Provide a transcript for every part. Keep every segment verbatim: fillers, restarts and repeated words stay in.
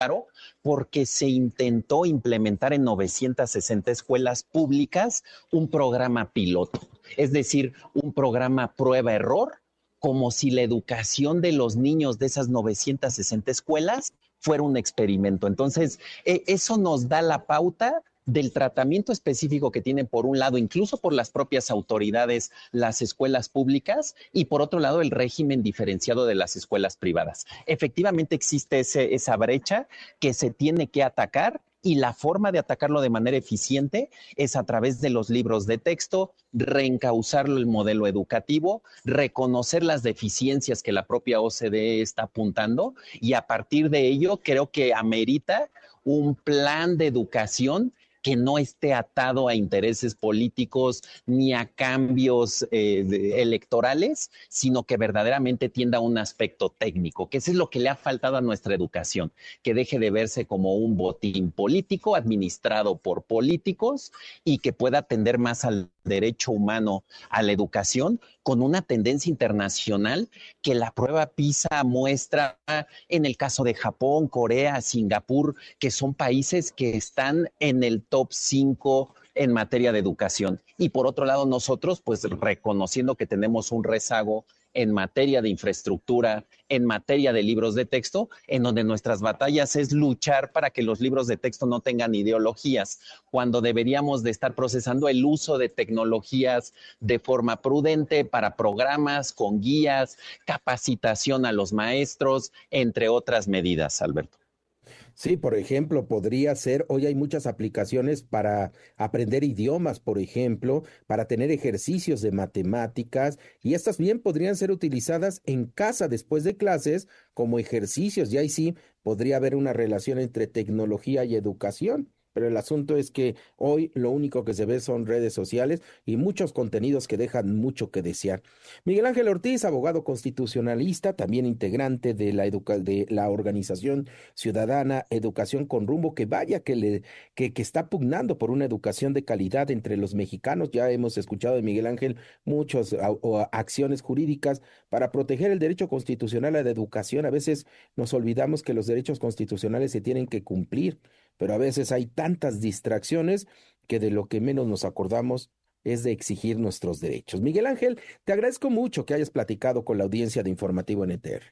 porque se intentó implementar en novecientas sesenta escuelas públicas un programa piloto, es decir, un programa prueba-error, como si la educación de los niños de esas novecientas sesenta escuelas fuera un experimento. Entonces, eh, eso nos da la pauta del tratamiento específico que tienen, por un lado, incluso por las propias autoridades, las escuelas públicas, y por otro lado, el régimen diferenciado de las escuelas privadas. Efectivamente existe ese, esa brecha que se tiene que atacar, y la forma de atacarlo de manera eficiente es a través de los libros de texto, reencauzarlo el modelo educativo, reconocer las deficiencias que la propia O C D E está apuntando, y a partir de ello creo que amerita un plan de educación que no esté atado a intereses políticos ni a cambios eh, de, electorales, sino que verdaderamente tienda a un aspecto técnico, que eso es lo que le ha faltado a nuestra educación, que deje de verse como un botín político administrado por políticos y que pueda atender más al derecho humano, a la educación, con una tendencia internacional que la prueba PISA muestra en el caso de Japón, Corea, Singapur, que son países que están en el top cinco en materia de educación. Y por otro lado, nosotros, pues reconociendo que tenemos un rezago en materia de infraestructura, en materia de libros de texto, en donde nuestras batallas es luchar para que los libros de texto no tengan ideologías, cuando deberíamos de estar procesando el uso de tecnologías de forma prudente para programas con guías, capacitación a los maestros, entre otras medidas, Alberto. Sí, por ejemplo, podría ser, hoy hay muchas aplicaciones para aprender idiomas, por ejemplo, para tener ejercicios de matemáticas, y estas bien podrían ser utilizadas en casa después de clases como ejercicios, y ahí sí podría haber una relación entre tecnología y educación. Pero el asunto es que hoy lo único que se ve son redes sociales y muchos contenidos que dejan mucho que desear. Miguel Ángel Ortiz, abogado constitucionalista, también integrante de la, educa- de la organización ciudadana Educación con Rumbo, que vaya que, le, que, que está pugnando por una educación de calidad entre los mexicanos. Ya hemos escuchado de Miguel Ángel muchas acciones jurídicas para proteger el derecho constitucional a la educación. A veces nos olvidamos que los derechos constitucionales se tienen que cumplir, pero a veces hay tantas distracciones que de lo que menos nos acordamos es de exigir nuestros derechos. Miguel Ángel, te agradezco mucho que hayas platicado con la audiencia de Informativo N T R.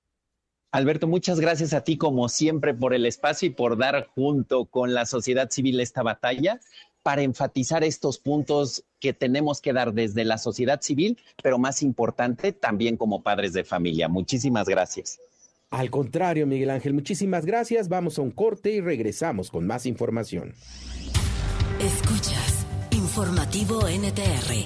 Alberto, muchas gracias a ti como siempre por el espacio y por dar junto con la sociedad civil esta batalla para enfatizar estos puntos que tenemos que dar desde la sociedad civil, pero más importante también como padres de familia. Muchísimas gracias. Al contrario, Miguel Ángel, muchísimas gracias. Vamos a un corte y regresamos con más información. Escuchas Informativo N T R.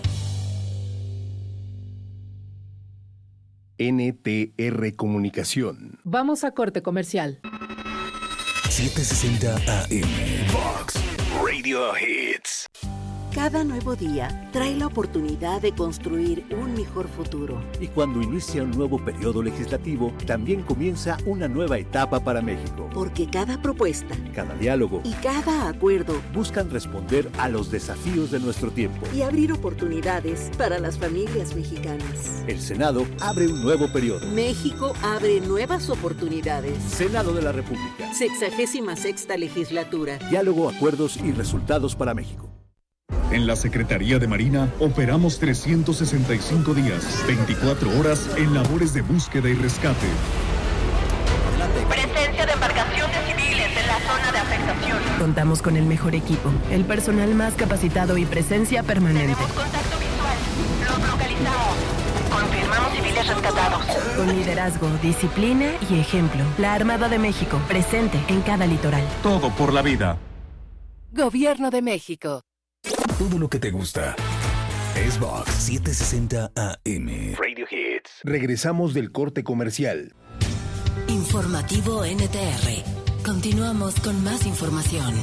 N T R Comunicación. Vamos a corte comercial. setecientos sesenta A M. Vox Radio Hits. Cada nuevo día trae la oportunidad de construir un mejor futuro. Y cuando inicia un nuevo periodo legislativo, también comienza una nueva etapa para México. Porque cada propuesta, cada diálogo y cada acuerdo buscan responder a los desafíos de nuestro tiempo y abrir oportunidades para las familias mexicanas. El Senado abre un nuevo periodo. México abre nuevas oportunidades. Senado de la República. Sexagésima sexta legislatura. Diálogo, acuerdos y resultados para México. En la Secretaría de Marina operamos trescientos sesenta y cinco días, veinticuatro horas en labores de búsqueda y rescate. Presencia de embarcaciones civiles en la zona de afectación. Contamos con el mejor equipo, el personal más capacitado y presencia permanente. Tenemos contacto visual. Los localizamos. Confirmamos civiles rescatados. Con liderazgo, disciplina y ejemplo. La Armada de México, presente en cada litoral. Todo por la vida. Gobierno de México. Todo lo que te gusta es Vox setecientos sesenta A M. Radio Hits. Regresamos del corte comercial. Informativo N T R. Continuamos con más información.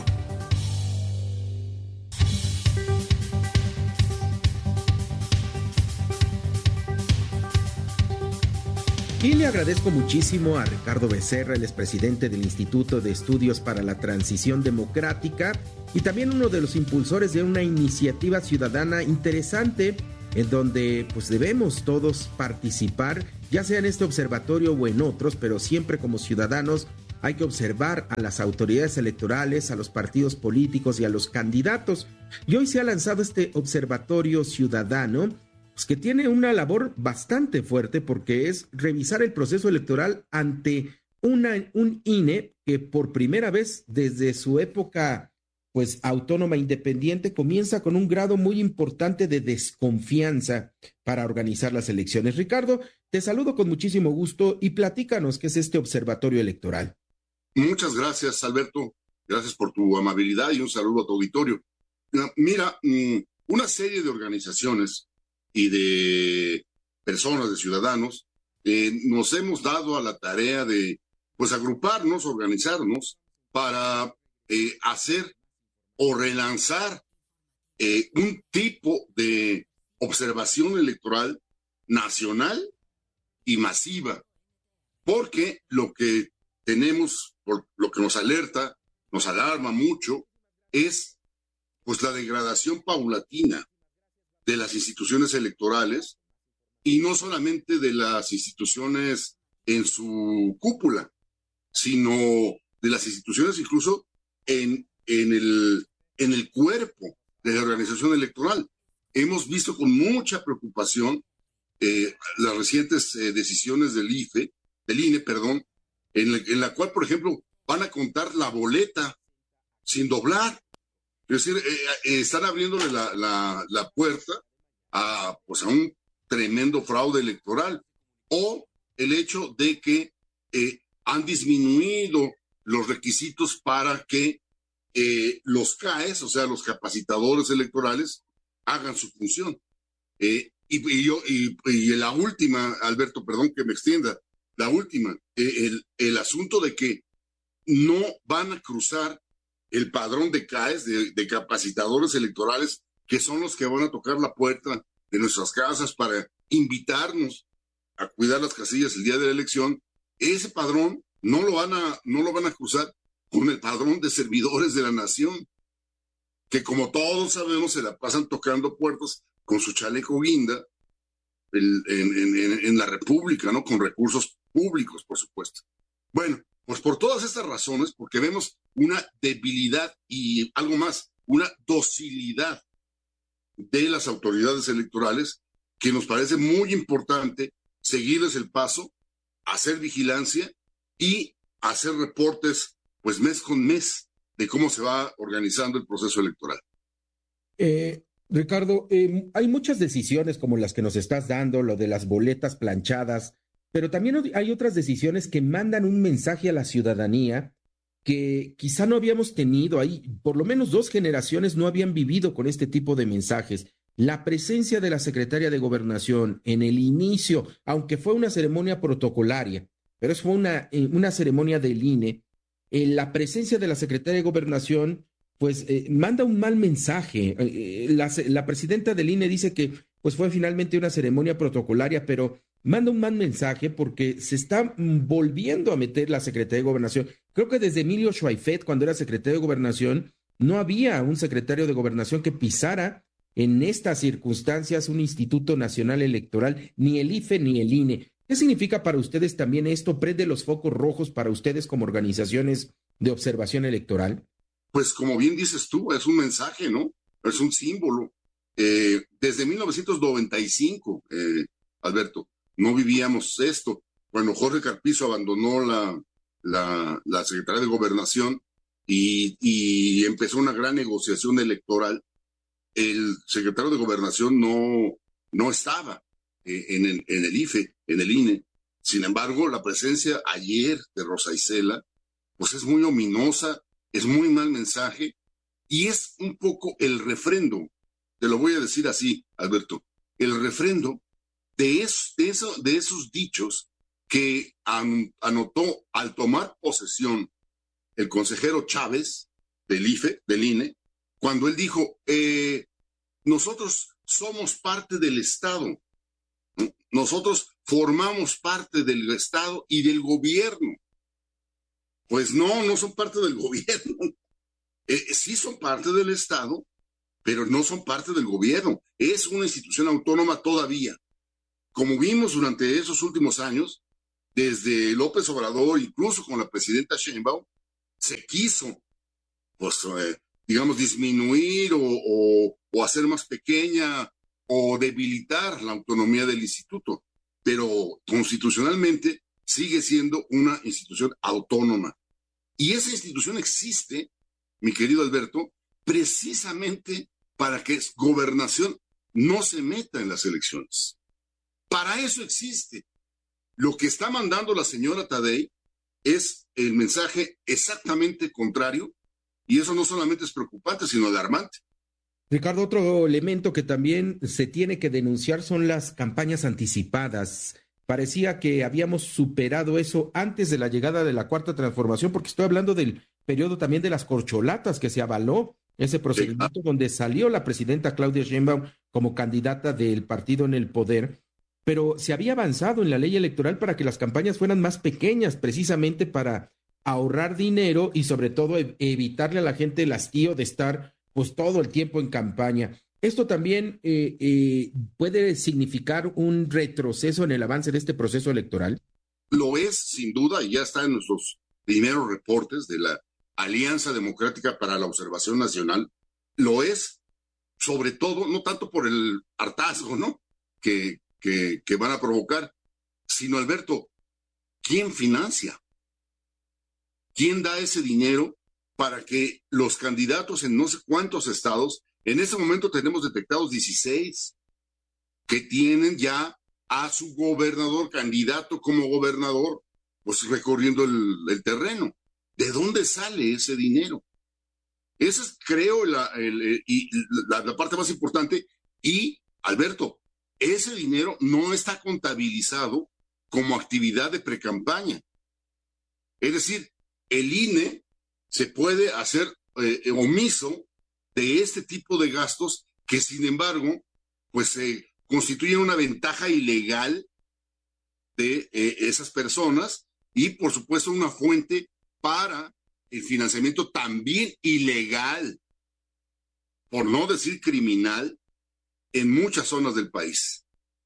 Y le agradezco muchísimo a Ricardo Becerra, el expresidente del Instituto de Estudios para la Transición Democrática y también uno de los impulsores de una iniciativa ciudadana interesante en donde pues debemos todos participar, ya sea en este observatorio o en otros, pero siempre como ciudadanos hay que observar a las autoridades electorales, a los partidos políticos y a los candidatos. Y hoy se ha lanzado este observatorio ciudadano, pues, que tiene una labor bastante fuerte porque es revisar el proceso electoral ante una, un I N E que por primera vez desde su época pues autónoma independiente comienza con un grado muy importante de desconfianza para organizar las elecciones. Ricardo, te saludo con muchísimo gusto y platícanos qué es este observatorio electoral. Muchas gracias, Alberto. Gracias por tu amabilidad y un saludo a tu auditorio. Mira, una serie de organizaciones y de personas, de ciudadanos, eh, nos hemos dado a la tarea de pues agruparnos, organizarnos para eh, hacer o relanzar eh, un tipo de observación electoral nacional y masiva, porque lo que tenemos, por lo que nos alerta, nos alarma mucho, es pues la degradación paulatina de las instituciones electorales, y no solamente de las instituciones en su cúpula, sino de las instituciones incluso en En el, en el cuerpo de la organización electoral. Hemos visto con mucha preocupación eh, las recientes eh, decisiones del I F E, del I N E, perdón, en la, en la cual, por ejemplo, van a contar la boleta sin doblar. Es decir, eh, eh, están abriéndole la, la, la puerta a, pues, a un tremendo fraude electoral. O el hecho de que eh, han disminuido los requisitos para que Eh, los C A E S, o sea, los capacitadores electorales, hagan su función. Eh, y, y, yo, y, y la última, Alberto, perdón que me extienda, la última, eh, el, el asunto de que no van a cruzar el padrón de C A E S, de, de capacitadores electorales, que son los que van a tocar la puerta de nuestras casas para invitarnos a cuidar las casillas el día de la elección. Ese padrón no lo van a, no lo van a cruzar con el padrón de servidores de la nación, que como todos sabemos se la pasan tocando puertas con su chaleco guinda el, en, en, en la República, ¿no? Con recursos públicos, por supuesto. Bueno, pues por todas estas razones, porque vemos una debilidad y algo más, una docilidad de las autoridades electorales, que nos parece muy importante seguirles el paso, hacer vigilancia y hacer reportes pues mes con mes de cómo se va organizando el proceso electoral. Eh, Ricardo, eh, hay muchas decisiones como las que nos estás dando, lo de las boletas planchadas, pero también hay otras decisiones que mandan un mensaje a la ciudadanía que quizá no habíamos tenido ahí, por lo menos dos generaciones no habían vivido con este tipo de mensajes. La presencia de la secretaria de Gobernación en el inicio, aunque fue una ceremonia protocolaria, pero fue una, una ceremonia del I N E, Eh, la presencia de la secretaria de Gobernación, pues, eh, manda un mal mensaje. Eh, la, la presidenta del I N E dice que, pues, fue finalmente una ceremonia protocolaria, pero manda un mal mensaje porque se está volviendo a meter la secretaria de Gobernación. Creo que desde Emilio Schweifet, cuando era secretario de Gobernación, no había un secretario de Gobernación que pisara en estas circunstancias un Instituto Nacional Electoral, ni el I F E ni el I N E. ¿Qué significa para ustedes también esto? ¿Prende los focos rojos para ustedes como organizaciones de observación electoral? Pues como bien dices tú, es un mensaje, ¿no? Es un símbolo. Eh, desde mil novecientos noventa y cinco, eh, Alberto, no vivíamos esto. Cuando Jorge Carpizo abandonó la, la, la Secretaría de Gobernación y, y empezó una gran negociación electoral, el secretario de Gobernación no, no estaba En el, en el I F E, en el I N E. Sin embargo, la presencia ayer de Rosa Isela, pues es muy ominosa, es muy mal mensaje, y es un poco el refrendo, te lo voy a decir así, Alberto, el refrendo de, es, de, eso, de esos dichos que an, anotó al tomar posesión el consejero Chávez del I F E, del I N E, cuando él dijo, eh, nosotros somos parte del Estado. Nosotros formamos parte del Estado y del gobierno. Pues no, no son parte del gobierno. Eh, sí son parte del Estado, pero no son parte del gobierno. Es una institución autónoma todavía. Como vimos durante esos últimos años, desde López Obrador, incluso con la presidenta Sheinbaum, se quiso, pues, eh, digamos, disminuir o, o, o hacer más pequeña o debilitar la autonomía del instituto, pero constitucionalmente sigue siendo una institución autónoma. Y esa institución existe, mi querido Alberto, precisamente para que Gobernación no se meta en las elecciones. Para eso existe. Lo que está mandando la señora Taddei es el mensaje exactamente contrario, y eso no solamente es preocupante, sino alarmante. Ricardo, otro elemento que también se tiene que denunciar son las campañas anticipadas. Parecía que habíamos superado eso antes de la llegada de la Cuarta Transformación, porque estoy hablando del periodo también de las corcholatas, que se avaló ese procedimiento, sí, donde salió la presidenta Claudia Sheinbaum como candidata del partido en el poder, pero se había avanzado en la ley electoral para que las campañas fueran más pequeñas, precisamente para ahorrar dinero y sobre todo ev- evitarle a la gente el hastío de estar pues todo el tiempo en campaña. ¿Esto también eh, eh, puede significar un retroceso en el avance de este proceso electoral? Lo es, sin duda, y ya está en nuestros primeros reportes de la Alianza Democrática para la Observación Nacional. Lo es, sobre todo, no tanto por el hartazgo, ¿no?, que, que, que van a provocar, sino, Alberto, ¿quién financia? ¿Quién da ese dinero para que los candidatos en no sé cuántos estados, en este momento tenemos detectados dieciséis, que tienen ya a su gobernador, candidato como gobernador, pues recorriendo el, el terreno? ¿De dónde sale ese dinero? Esa es, creo, la, el, el, y la, la parte más importante. Y, Alberto, ese dinero no está contabilizado como actividad de precampaña. Es decir, el I N E se puede hacer eh, omiso de este tipo de gastos que, sin embargo, pues eh, constituyen una ventaja ilegal de eh, esas personas y, por supuesto, una fuente para el financiamiento también ilegal, por no decir criminal, en muchas zonas del país.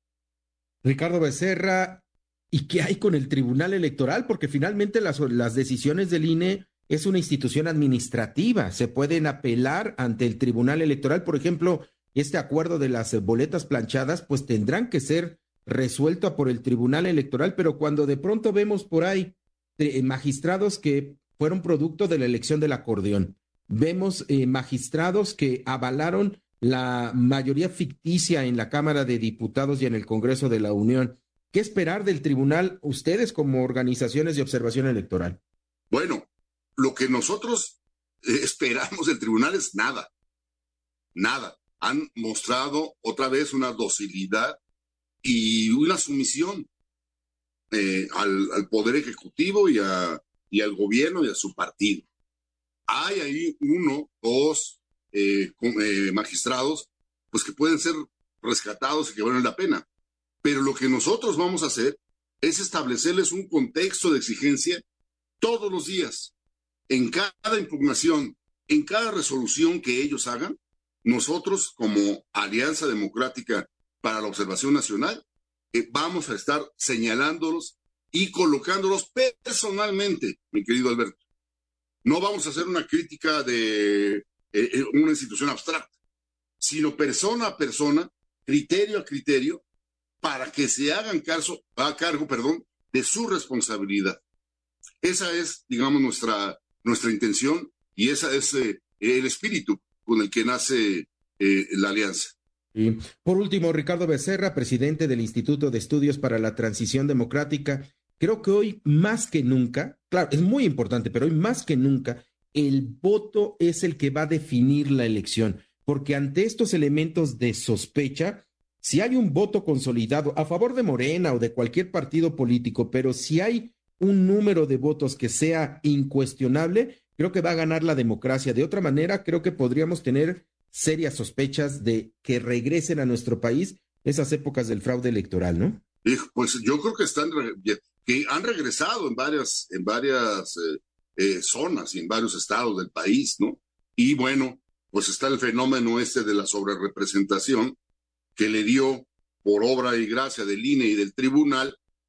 Ricardo Becerra, ¿y qué hay con el Tribunal Electoral? Porque finalmente las, las decisiones del I N E es una institución administrativa, se pueden apelar ante el Tribunal Electoral. Por ejemplo, este acuerdo de las boletas planchadas, pues tendrán que ser resuelto por el Tribunal Electoral, pero cuando de pronto vemos por ahí eh, magistrados que fueron producto de la elección del acordeón, vemos eh, magistrados que avalaron la mayoría ficticia en la Cámara de Diputados y en el Congreso de la Unión. ¿Qué esperar del tribunal ustedes como organizaciones de observación electoral? Bueno, lo que nosotros eh, esperamos del tribunal es nada, nada. Han mostrado otra vez una docilidad y una sumisión eh, al, al Poder Ejecutivo y, a, y al gobierno y a su partido. Hay ahí uno, dos eh, eh, magistrados pues que pueden ser rescatados y que valen la pena. Pero lo que nosotros vamos a hacer es establecerles un contexto de exigencia todos los días. En cada impugnación, en cada resolución que ellos hagan, nosotros como Alianza Democrática para la Observación Nacional eh, vamos a estar señalándolos y colocándolos personalmente, mi querido Alberto. No vamos a hacer una crítica de eh, una institución abstracta, sino persona a persona, criterio a criterio, para que se hagan caso, a cargo, perdón, de su responsabilidad. Esa es, digamos, nuestra, nuestra intención y ese es eh, el espíritu con el que nace eh, la alianza. Y por último, Ricardo Becerra, presidente del Instituto de Estudios para la Transición Democrática. Creo que hoy más que nunca, claro, es muy importante, pero hoy más que nunca, el voto es el que va a definir la elección, porque ante estos elementos de sospecha, si hay un voto consolidado a favor de Morena o de cualquier partido político, pero si hay un número de votos que sea incuestionable, creo que va a ganar la democracia. De otra manera, creo que podríamos tener serias sospechas de que regresen a nuestro país esas épocas del fraude electoral, ¿no? Pues yo creo que están que han regresado en varias en varias eh, eh, zonas y en varios estados del país, ¿no? Y bueno, pues está el fenómeno este de la sobrerepresentación que le dio, por obra y gracia del I N E y del tribunal,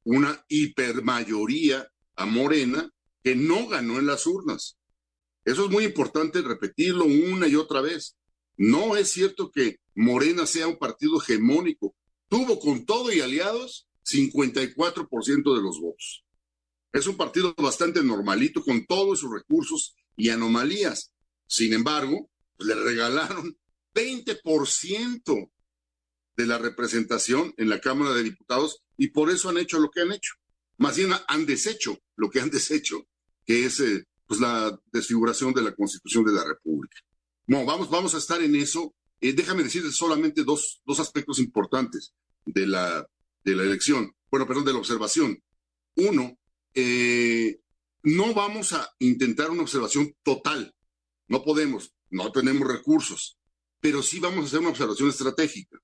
una hipermayoría a Morena que no ganó en las urnas. Eso es muy importante repetirlo una y otra vez. No es cierto que Morena sea un partido hegemónico. Tuvo con todo y aliados cincuenta y cuatro por ciento de los votos. Es un partido bastante normalito con todos sus recursos y anomalías. Sin embargo, le regalaron veinte por ciento de la representación en la Cámara de Diputados y por eso han hecho lo que han hecho. Más bien han deshecho lo que han deshecho, que es eh, pues la desfiguración de la Constitución de la República. No, vamos, vamos a estar en eso. Eh, déjame decirte solamente dos, dos aspectos importantes de la, de la elección. Bueno, perdón, de la observación. Uno, eh, no vamos a intentar una observación total. No podemos, no tenemos recursos, pero sí vamos a hacer una observación estratégica.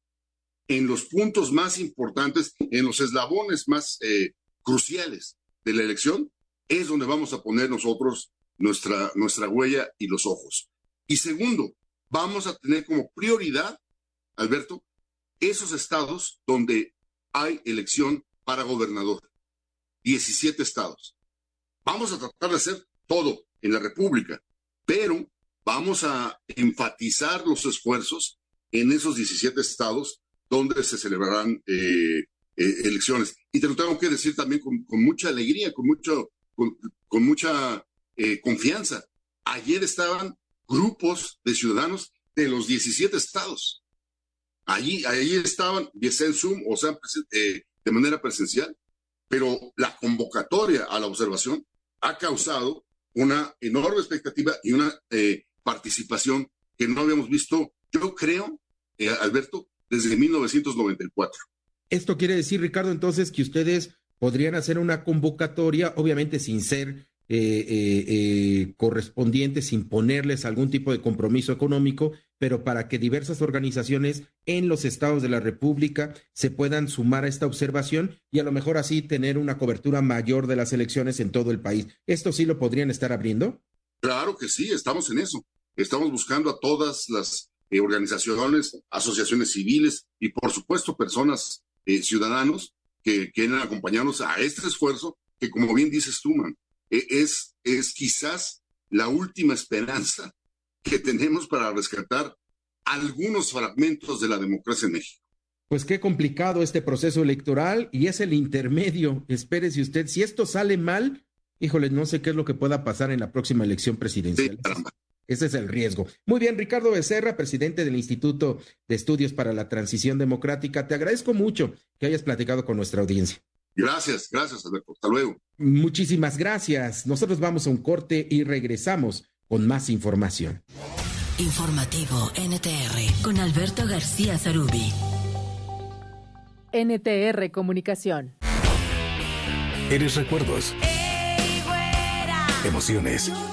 En los puntos más importantes, en los eslabones más eh, cruciales de la elección, es donde vamos a poner nosotros nuestra, nuestra huella y los ojos. Y segundo, vamos a tener como prioridad, Alberto, esos estados donde hay elección para gobernador. diecisiete estados. Vamos a tratar de hacer todo en la República, pero vamos a enfatizar los esfuerzos en esos diecisiete estados donde se celebrarán eh, eh, elecciones. Y te lo tengo que decir también con, con mucha alegría, con, mucho, con, con mucha eh, confianza. Ayer estaban grupos de ciudadanos de los diecisiete estados. Allí, allí estaban, bien sea en Zoom o sea eh, de manera presencial, pero la convocatoria a la observación ha causado una enorme expectativa y una eh, participación que no habíamos visto, yo creo, eh, Alberto, desde mil novecientos noventa y cuatro. Esto quiere decir, Ricardo, entonces que ustedes podrían hacer una convocatoria, obviamente sin ser eh, eh, eh, correspondiente, sin ponerles algún tipo de compromiso económico, pero para que diversas organizaciones en los estados de la República se puedan sumar a esta observación y a lo mejor así tener una cobertura mayor de las elecciones en todo el país. ¿Esto sí lo podrían estar abriendo? Claro que sí, estamos en eso. Estamos buscando a todas las eh, organizaciones, asociaciones civiles y por supuesto personas, eh, ciudadanos que quieren acompañarnos a este esfuerzo que, como bien dices tú, man, eh, es, es quizás la última esperanza que tenemos para rescatar algunos fragmentos de la democracia en México. Pues qué complicado este proceso electoral y es el intermedio. Espérese usted, si esto sale mal, híjole, no sé qué es lo que pueda pasar en la próxima elección presidencial. Sí, ese es el riesgo. Muy bien, Ricardo Becerra, presidente del Instituto de Estudios para la Transición Democrática, te agradezco mucho que hayas platicado con nuestra audiencia. Gracias, gracias, Alberto. Hasta luego. Muchísimas gracias. Nosotros vamos a un corte y regresamos con más información. Informativo N T R con Alberto García Zarubi. N T R Comunicación. Eres recuerdos, emociones,